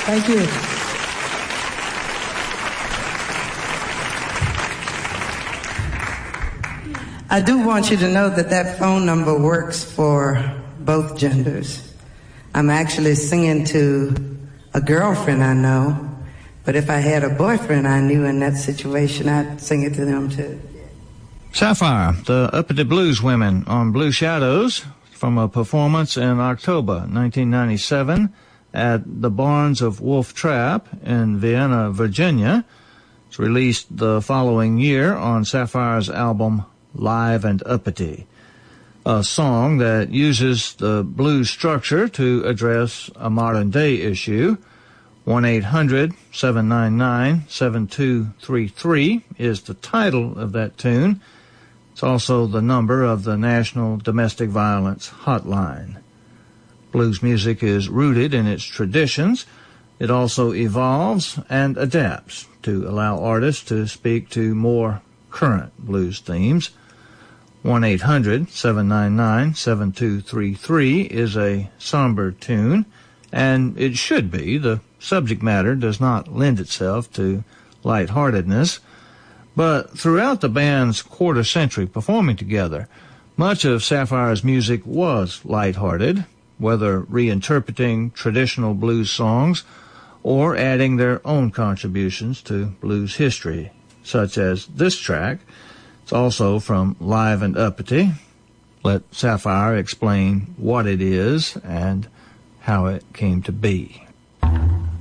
Thank you. I do want you to know that that phone number works for both genders. I'm actually singing to a girlfriend I know, but if I had a boyfriend I knew in that situation, I'd sing it to them too. Sapphire, the Uppity Blues Women on Blue Shadows, from a performance in October 1997 at the Barns of Wolf Trap in Vienna, Virginia. It's released the following year on Sapphire's album Live and Uppity, a song that uses the blues structure to address a modern-day issue. 1-800-799-7233 is the title of that tune. It's also the number of the National Domestic Violence Hotline. Blues music is rooted in its traditions. It also evolves and adapts to allow artists to speak to more current blues themes. 1-800-799-7233 is a somber tune, and it should be. The subject matter does not lend itself to lightheartedness. But throughout the band's quarter-century performing together, much of Sapphire's music was lighthearted, whether reinterpreting traditional blues songs or adding their own contributions to blues history, such as this track. It's also from Live and Uppity. Let Sapphire explain what it is and how it came to be.